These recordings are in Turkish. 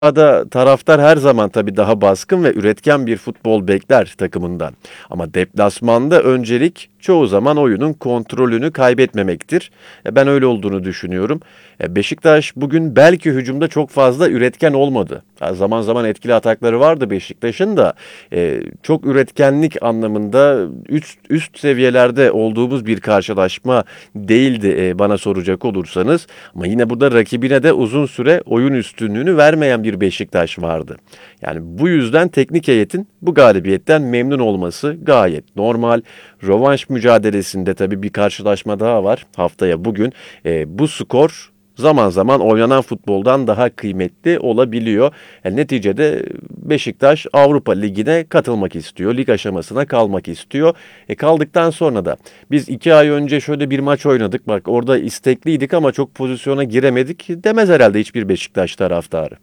Sahada taraftar her zaman tabii daha baskın ve üretken bir futbol bekler takımından. Ama deplasmanda öncelik çoğu zaman oyunun kontrolünü kaybetmemektir. Ben öyle olduğunu düşünüyorum. Beşiktaş bugün belki hücumda çok fazla üretken olmadı. Zaman zaman etkili atakları vardı Beşiktaş'ın da. Çok üretkenlik anlamında üst seviyelerde olduğumuz bir karşılaşma değildi bana soracak olursanız. Ama yine burada rakibine de uzun süre oyun üstünlüğünü vermeyen bir Beşiktaş vardı. Yani bu yüzden teknik heyetin bu galibiyetten memnun olması gayet normal. Rövanş mücadelesinde tabii bir karşılaşma daha var haftaya bugün. Bu skor zaman zaman oynanan futboldan daha kıymetli olabiliyor. Neticede Beşiktaş Avrupa Ligi'ne katılmak istiyor. Lig aşamasına kalmak istiyor. Kaldıktan sonra da biz 2 ay önce şöyle bir maç oynadık. Bak orada istekliydik ama çok pozisyona giremedik demez herhalde hiçbir Beşiktaş taraftarı.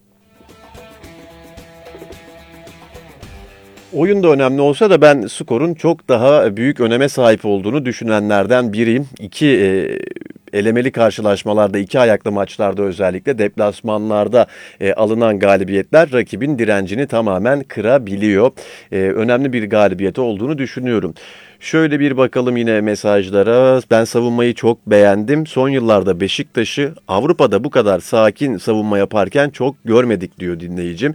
Oyun da önemli olsa da ben skorun çok daha büyük öneme sahip olduğunu düşünenlerden biriyim. Elemeli karşılaşmalarda, iki ayaklı maçlarda özellikle deplasmanlarda alınan galibiyetler rakibin direncini tamamen kırabiliyor. Önemli bir galibiyet olduğunu düşünüyorum. Şöyle bir bakalım yine mesajlara. Ben savunmayı çok beğendim. Son yıllarda Beşiktaş'ı Avrupa'da bu kadar sakin savunma yaparken çok görmedik diyor dinleyicim.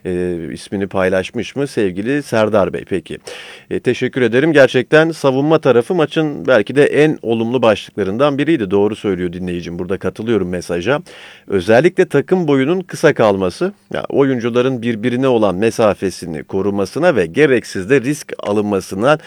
İsmini paylaşmış mı sevgili Serdar Bey? Peki. Teşekkür ederim. Gerçekten savunma tarafı maçın belki de en olumlu başlıklarından biriydi. Doğru söylüyor dinleyicim. Burada katılıyorum mesaja. Özellikle takım boyunun kısa kalması, yani oyuncuların birbirine olan mesafesini korumasına ve gereksiz de risk alınmasına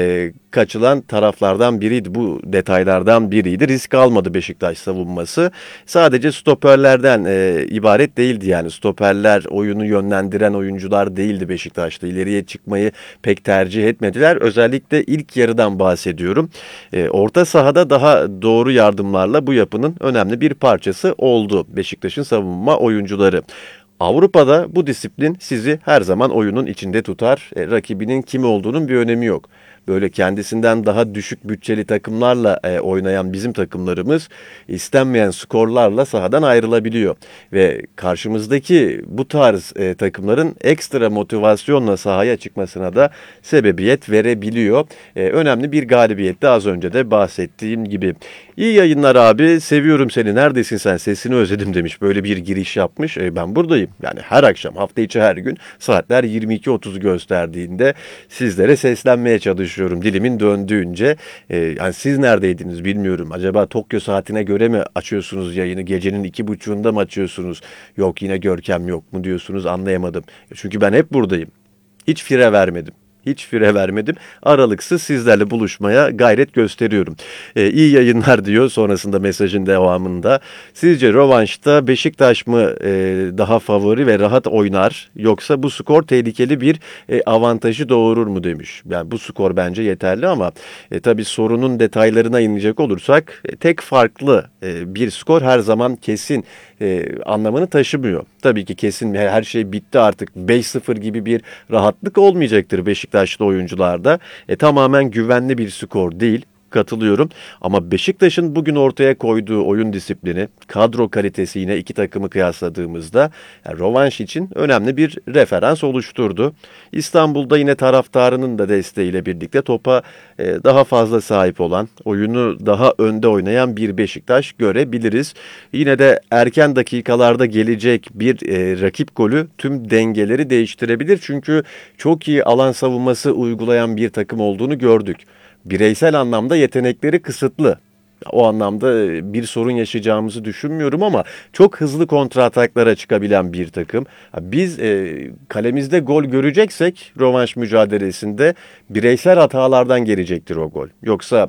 kaçılan taraflardan biriydi. Bu detaylardan biriydi. Risk almadı Beşiktaş savunması. Sadece stoperlerden ibaret değildi yani. Stoperler oyunu yönlendiren oyuncular değildi Beşiktaş'ta. İleriye çıkmayı pek tercih etmediler. Özellikle ilk yarıdan bahsediyorum. Orta sahada daha doğru yardımlarla bu yapının önemli bir parçası oldu Beşiktaş'ın savunma oyuncuları. Avrupa'da bu disiplin sizi her zaman oyunun içinde tutar. Rakibinin kim olduğunun bir önemi yok. Böyle kendisinden daha düşük bütçeli takımlarla oynayan bizim takımlarımız istenmeyen skorlarla sahadan ayrılabiliyor. Ve karşımızdaki bu tarz takımların ekstra motivasyonla sahaya çıkmasına da sebebiyet verebiliyor. Önemli bir galibiyette az önce de bahsettiğim gibi. İyi yayınlar abi, seviyorum seni, neredesin sen, sesini özledim demiş. Böyle bir giriş yapmış. Ben buradayım. Yani her akşam, hafta içi her gün saatler 22.30 gösterdiğinde sizlere seslenmeye çalışıyorum dilimin döndüğünce. Yani siz neredeydiniz bilmiyorum. Acaba Tokyo saatine göre mi açıyorsunuz yayını? Gecenin 2.30'unda mı açıyorsunuz? Yok yine Görkem yok mu diyorsunuz, anlayamadım. Çünkü ben hep buradayım. Hiç fire vermedim. Hiç fire vermedim. Aralıksız sizlerle buluşmaya gayret gösteriyorum. İyi yayınlar diyor sonrasında mesajın devamında. Sizce rövanşta Beşiktaş mı daha favori ve rahat oynar, yoksa bu skor tehlikeli bir avantajı doğurur mu demiş. Yani bu skor bence yeterli ama tabii sorunun detaylarına inecek olursak tek farklı bir skor her zaman kesin anlamını taşımıyor. Tabii ki kesin her şey bitti artık 5-0 gibi bir rahatlık olmayacaktır Beşiktaşlı oyuncularda. Tamamen güvenli bir skor değil. Katılıyorum. Ama Beşiktaş'ın bugün ortaya koyduğu oyun disiplini, kadro kalitesi yine iki takımı kıyasladığımızda rövanş için önemli bir referans oluşturdu. İstanbul'da yine taraftarının da desteğiyle birlikte topa daha fazla sahip olan, oyunu daha önde oynayan bir Beşiktaş görebiliriz. Yine de erken dakikalarda gelecek bir rakip golü tüm dengeleri değiştirebilir. Çünkü çok iyi alan savunması uygulayan bir takım olduğunu gördük. Bireysel anlamda yetenekleri kısıtlı. O anlamda bir sorun yaşayacağımızı düşünmüyorum ama çok hızlı kontra ataklara çıkabilen bir takım. Biz kalemizde gol göreceksek rövanş mücadelesinde bireysel hatalardan gelecektir o gol. Yoksa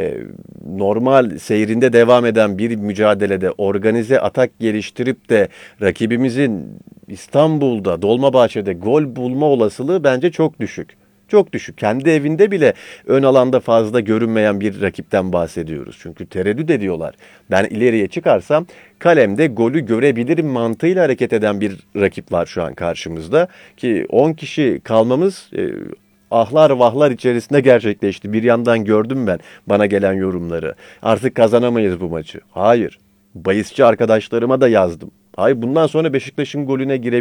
normal seyrinde devam eden bir mücadelede organize atak geliştirip de rakibimizin İstanbul'da, Dolmabahçe'de gol bulma olasılığı bence çok düşük. Çok düşük. Kendi evinde bile ön alanda fazla görünmeyen bir rakipten bahsediyoruz. Çünkü tereddüt ediyorlar. Ben ileriye çıkarsam kalemde golü görebilirim mantığıyla hareket eden bir rakip var şu an karşımızda. Ki 10 kişi kalmamız ahlar vahlar içerisinde gerçekleşti. Bir yandan gördüm ben bana gelen yorumları. Artık kazanamayız bu maçı. Hayır. Bahisçi arkadaşlarıma da yazdım. Hayır, bundan sonra Beşiktaş'ın golüne